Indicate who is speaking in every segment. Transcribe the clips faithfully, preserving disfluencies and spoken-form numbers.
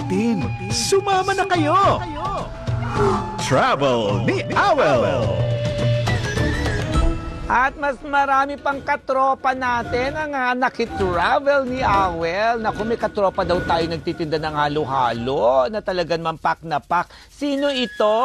Speaker 1: kalikutin. Sumama na kayo! Travel ni Awel!
Speaker 2: At mas marami pang katropa natin ang uh, nakitravel ni Awel. Naku, may katropa daw tayo nagtitinda ng halo-halo na talagang mampak na pak. Sino ito?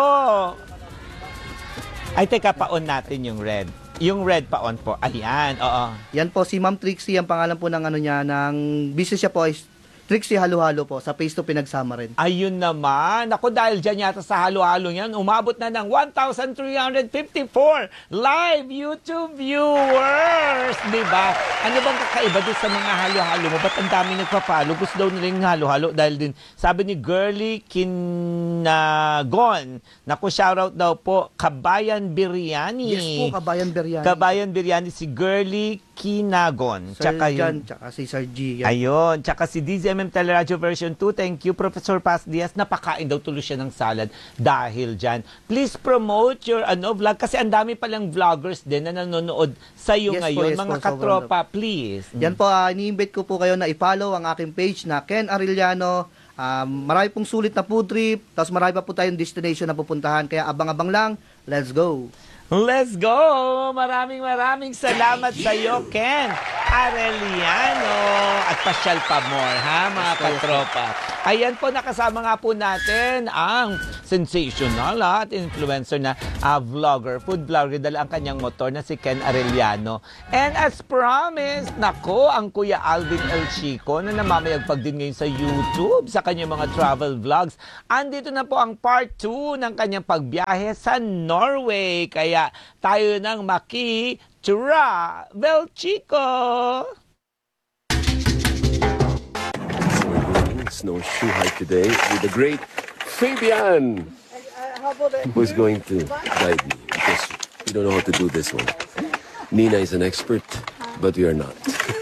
Speaker 2: Ay, teka, pa-on natin yung red. Yung red pa-on po. Ayan, oo.
Speaker 3: Yan po, si Ma'am Trixie, ang pangalan po ng ano niya, ng business niya po is Trixie Halo-Halo po. Sa Phase two pinagsama rin.
Speaker 2: Ayun naman. Ako dahil dyan yata sa halo-halo niyan, umabot na ng one thousand three hundred fifty-four live YouTube viewers. Diba? Ano bang kakaiba din sa mga halo-halo mo? Ba't ang dami nagpa-follow? Gusto daw nila yung halo-halo dahil din, sabi ni Girly Kinagon, naku, shoutout daw po, Kabayan Biryani.
Speaker 3: Yes po, Kabayan Biryani.
Speaker 2: Kabayan Biryani, si Girly Kinagon.
Speaker 3: Sir
Speaker 2: Tsaka
Speaker 3: Jan,
Speaker 2: yun,
Speaker 3: tsaka si Sir G. Yan.
Speaker 2: ayun. Tsaka si D Z M M Teleradio version two. Thank you, Professor Paz Diaz. Napakain daw tuloy siya ng salad dahil dyan. Please promote your ano vlog kasi ang dami palang vloggers din na nanonood sa iyo
Speaker 3: Yes po,
Speaker 2: ngayon.
Speaker 3: yes
Speaker 2: Mga
Speaker 3: po,
Speaker 2: katropa, please.
Speaker 3: Yan po, uh, ini-invite ko po kayo na i-follow ang aking page na Ken Arellano. Um, marami pong sulit na food trip, tapos marami pa po tayong destination na pupuntahan. Kaya abang-abang lang, let's go!
Speaker 2: Let's go! Maraming maraming salamat sa iyo, Ken Arellano. At pasyal pa more, ha, mga katropa. Ayan po, nakasama nga po natin ang sensational ha, at influencer na uh, vlogger, food vlogger, dala ang kanyang motor na si Ken Arellano. And as promised, nako, ang Kuya Alvin El Chico na namamayagpag din ngayon sa YouTube sa kanyang mga travel vlogs. Andito na po ang part two ng kanyang pagbiyahe sa Norway. Kaya tayo nang maki-travel, Chico!
Speaker 4: Snowshoe hike today with the great Fabian, who's going to guide me because we don't know how to do this one. Nina is an expert, but we are not.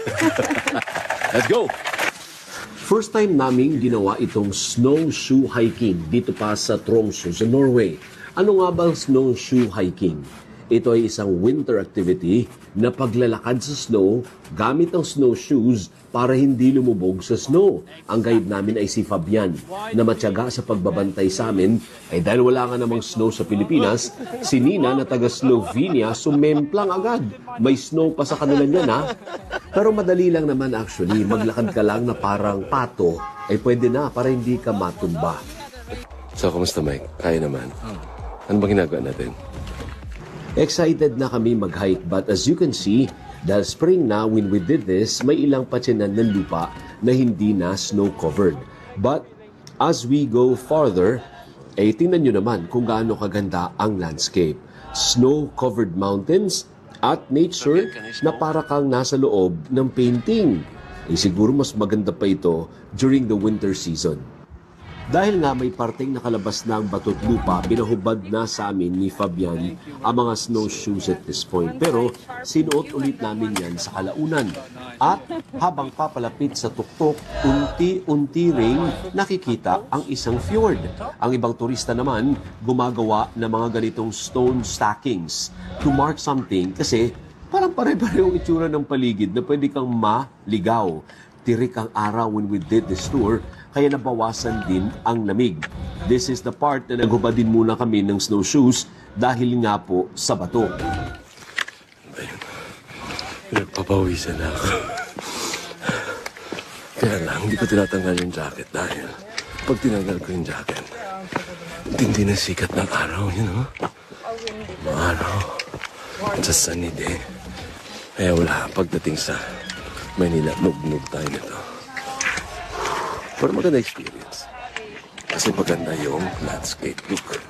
Speaker 4: Let's go! First time naming ginawa itong snowshoe hiking dito pa sa Tromsø, sa Norway. Ano nga ba ang snowshoe hiking? Ito ay isang winter activity na paglalakad sa snow gamit ang snowshoes para hindi lumubog sa snow. Ang guide namin ay si Fabian na matyaga sa pagbabantay sa amin ay dahil wala nga namang snow sa Pilipinas, si Nina na taga Slovenia sumemplang agad. May snow pa sa kanila niyan ha. Pero madali lang naman actually, maglakad ka lang na parang pato ay pwede na para hindi ka matumba. So, kumusta Mike? Kaya naman. Ano ba ginagawa natin? Excited na kami mag-hike but as you can see, dahil spring na when we did this, may ilang patyanan ng lupa na hindi na snow-covered. But as we go farther, eh tingnan nyo naman kung gaano kaganda ang landscape. Snow-covered mountains at nature na para kang nasa loob ng painting. Eh siguro mas maganda pa ito during the winter season. Dahil nga may parteng nakalabas na ang batot lupa, binahubad na sa amin ni Fabian ang mga snowshoes at this point. Pero sinuot ulit namin yan sa kalaunan. At habang papalapit sa tuktok, unti-unti ring nakikita ang isang fjord. Ang ibang turista naman gumagawa ng mga ganitong stone stackings to mark something kasi parang pare-parehong itsura ng paligid na pwede kang maligaw. Tirik ang araw when we did this tour, kaya nabawasan din ang lamig. This is the part na naghubad din muna kami ng snowshoes dahil nga po sa bato. Ayun, nagpapawisan na ako. Kaya lang, hindi ko tinatanggal yung jacket dahil pag tinanggal ko yung jacket, tindi na sikat ng araw, you know? Maaraw. It's a sunny day. Kaya wala, pagdating sa Manila, nug-nug tayo nito. Pero maganda experience. Kasi maganda yung landscape. Look.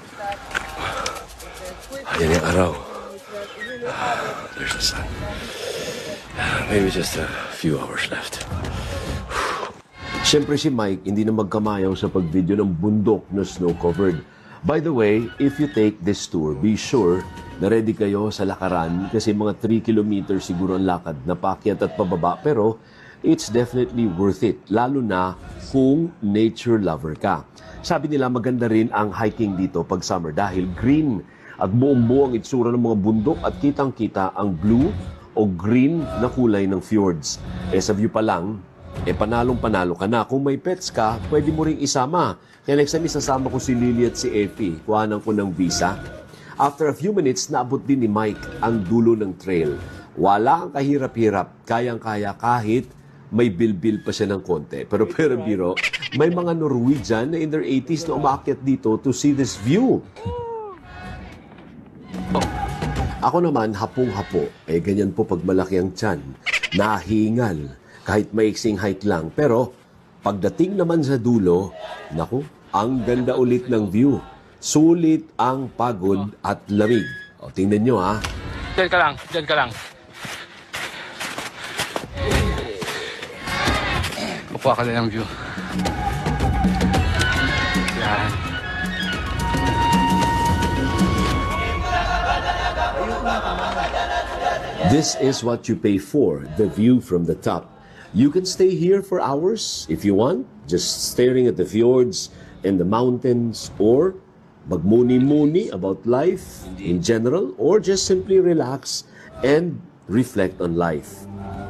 Speaker 4: Ayan yung araw. There's the sun. Maybe just a few hours left. Siyempre si Mike, hindi na magkamayaw sa pag-video ng bundok na snow-covered. By the way, if you take this tour, be sure na ready kayo sa lakaran kasi mga three kilometers siguro ang lakad na paakyat at pababa. Pero it's definitely worth it, lalo na kung nature lover ka. Sabi nila maganda rin ang hiking dito pag summer dahil green at buong-buo ang itsura ng mga bundok at kitang-kita ang blue o green na kulay ng fjords. Eh sa view pa lang, eh panalong-panalo ka na. Kung may pets ka, pwede mo ring isama. Kaya next time, isasama ko si Lily at si Effie. Kuhanan ko ng visa. After a few minutes, naabot din ni Mike ang dulo ng trail. Wala ang kahirap-hirap. Kayang-kaya kahit may bilbil pa siya ng konti. Pero pero biro, may mga Norwegian na in their eighties na umaakyat dito to see this view. Ako naman, hapong-hapo. Eh, ganyan po pag malaki ang tiyan. Nahingal. Kahit maiksing height lang. Pero, pagdating naman sa dulo, naku, ang ganda ulit ng view. Sulit ang pagod at lamig. O, tingnan nyo, ha.
Speaker 5: Diyan ka lang, diyan ka lang. Kukuha ka lang ng view. Yan.
Speaker 4: This is what you pay for, the view from the top. You can stay here for hours if you want, just staring at the fjords and the mountains, or magmuni-muni about life in general, or just simply relax and reflect on life.